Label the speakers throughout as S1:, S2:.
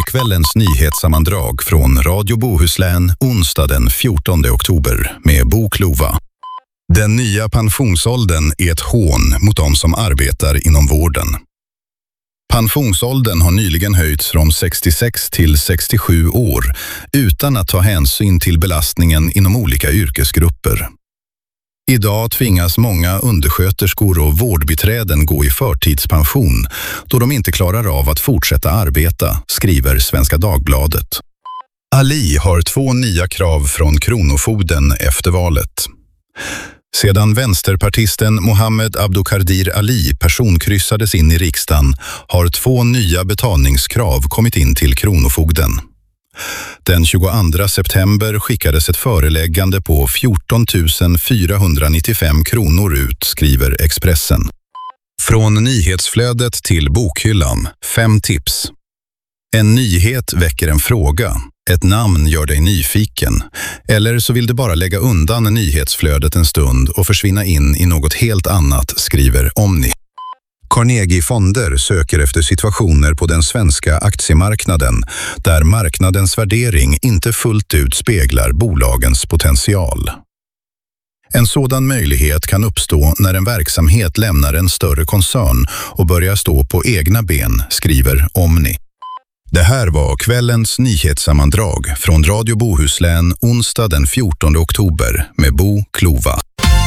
S1: kvällens nyhetssammandrag från Radio Bohuslän onsdag den 14 oktober med Bo Klova. Den nya pensionsåldern är ett hån mot de som arbetar inom vården. Pensionsåldern har nyligen höjts från 66 till 67 år utan att ta hänsyn till belastningen inom olika yrkesgrupper. Idag tvingas många undersköterskor och vårdbiträden gå i förtidspension då de inte klarar av att fortsätta arbeta, skriver Svenska Dagbladet. Ali har 2 nya krav från Kronofogden efter valet. Sedan vänsterpartisten Mohammed Abdulkadir Ali personkryssades in i riksdagen har 2 nya betalningskrav kommit in till Kronofogden. Den 22 september skickades ett föreläggande på 14 495 kronor ut, skriver Expressen. Från nyhetsflödet till bokhyllan, 5 tips. En nyhet väcker en fråga. Ett namn gör dig nyfiken. Eller så vill du bara lägga undan nyhetsflödet en stund och försvinna in i något helt annat, skriver Omni. Carnegie-fonder söker efter situationer på den svenska aktiemarknaden där marknadens värdering inte fullt ut speglar bolagens potential. En sådan möjlighet kan uppstå när en verksamhet lämnar en större koncern och börjar stå på egna ben, skriver Omni. Det här var kvällens nyhetssammandrag från Radio Bohuslän onsdag den 14 oktober med Bo Klova.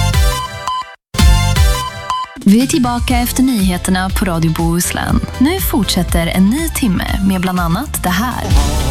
S2: Vi är tillbaka efter nyheterna på Radio Bohuslän. Nu fortsätter en ny timme med bland annat det här.